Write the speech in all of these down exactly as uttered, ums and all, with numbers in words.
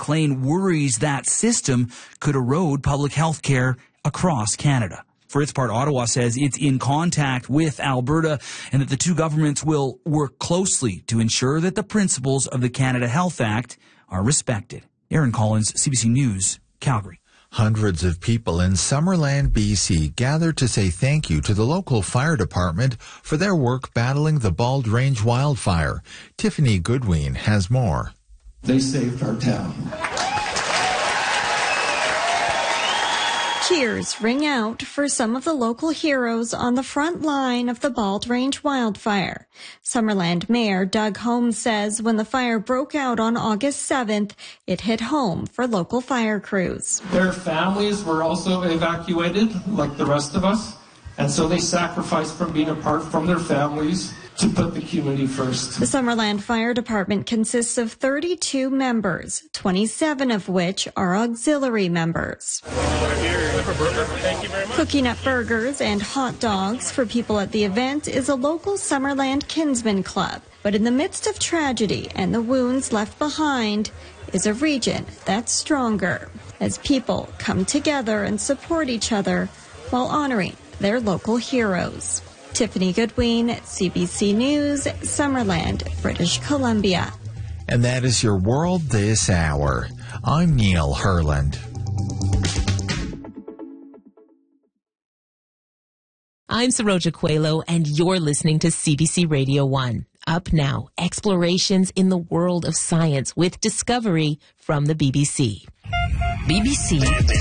McLean worries that system could erode public health care across Canada. For its part, Ottawa says it's in contact with Alberta and that the two governments will work closely to ensure that the principles of the Canada Health Act are respected. Aaron Collins, C B C News, Calgary. Hundreds of people in Summerland, B C gathered to say thank you to the local fire department for their work battling the Bald Range wildfire. Tiffany Goodwin has more. They saved our town. Cheers ring out for some of the local heroes on the front line of the Bald Range wildfire. Summerland Mayor Doug Holmes says when the fire broke out on August seventh, it hit home for local fire crews. Their families were also evacuated, like the rest of us, and so they sacrificed from being apart from their families to put the community first. The Summerland Fire Department consists of thirty-two members, twenty-seven of which are auxiliary members. Thank you very much. Cooking up burgers and hot dogs for people at the event is a local Summerland Kinsman Club. But in the midst of tragedy and the wounds left behind is a region that's stronger as people come together and support each other while honoring their local heroes. Tiffany Goodwin, C B C News, Summerland, British Columbia. And that is your world this hour. I'm Neil Herland. I'm Saroja Coelho, and you're listening to C B C Radio one. Up now, explorations in the world of science with Discovery from the B B C. B B C.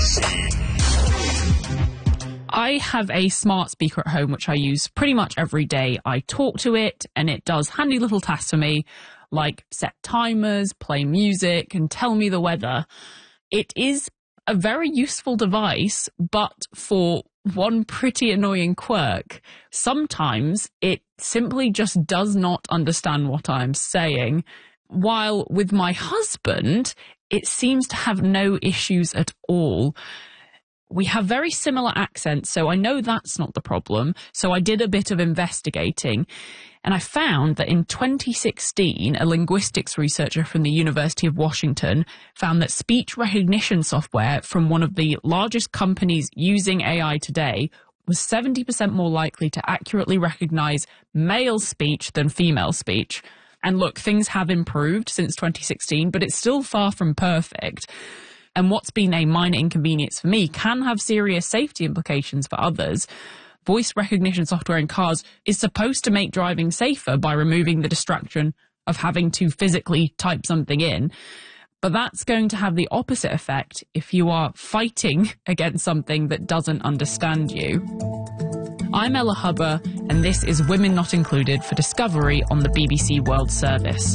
I have a smart speaker at home, which I use pretty much every day. I talk to it, and it does handy little tasks for me, like set timers, play music, and tell me the weather. It is a very useful device, but for one pretty annoying quirk, sometimes it simply just does not understand what I'm saying, while with my husband, it seems to have no issues at all. We have very similar accents, so I know that's not the problem. So I did a bit of investigating, and I found that in twenty sixteen, a linguistics researcher from the University of Washington found that speech recognition software from one of the largest companies using A I today was seventy percent more likely to accurately recognize male speech than female speech. And look, things have improved since twenty sixteen, but it's still far from perfect. And what's been a minor inconvenience for me can have serious safety implications for others. Voice recognition software in cars is supposed to make driving safer by removing the distraction of having to physically type something in. But that's going to have the opposite effect if you are fighting against something that doesn't understand you. I'm Ella Hubber, and this is Women Not Included for Discovery on the B B C World Service.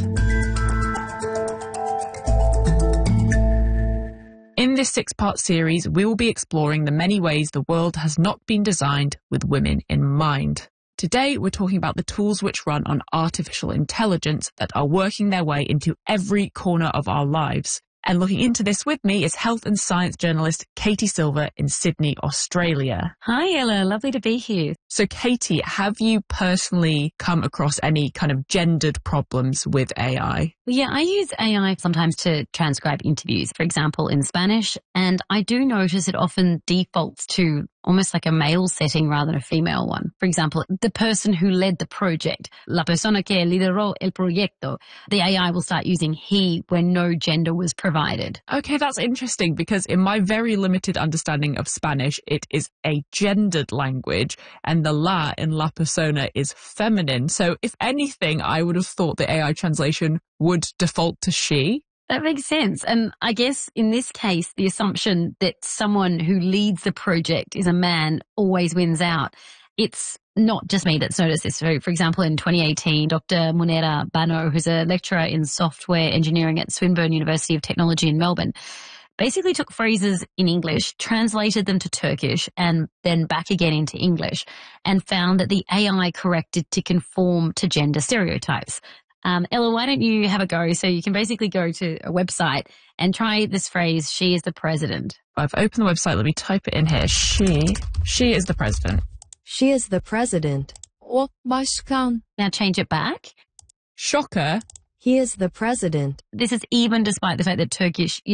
In this six-part series, we will be exploring the many ways the world has not been designed with women in mind. Today, we're talking about the tools which run on artificial intelligence that are working their way into every corner of our lives. And looking into this with me is health and science journalist Katie Silver in Sydney, Australia. Hi, Ella. Lovely to be here. So, Katie, have you personally come across any kind of gendered problems with A I? Well, yeah, I use A I sometimes to transcribe interviews, for example, in Spanish, and I do notice it often defaults to almost like a male setting rather than a female one. For example, the person who led the project, la persona que lideró el proyecto, the A I will start using he when no gender was provided. Okay, that's interesting because in my very limited understanding of Spanish, it is a gendered language and the la in la persona is feminine. So if anything, I would have thought the A I translation would default to she. That makes sense. And I guess in this case, the assumption that someone who leads the project is a man always wins out. It's not just me that's noticed this. So, for example, in twenty eighteen, Doctor Munera Bano, who's a lecturer in software engineering at Swinburne University of Technology in Melbourne, basically took phrases in English, translated them to Turkish, and then back again into English, and found that the A I corrected to conform to gender stereotypes. Um, Ella, why don't you have a go? So you can basically go to a website and try this phrase, she is the president. I've opened the website. Let me type it in here. She, she is the president. She is the president. O başkan. Now change it back. Shocker. He is the president. This is even despite the fact that Turkish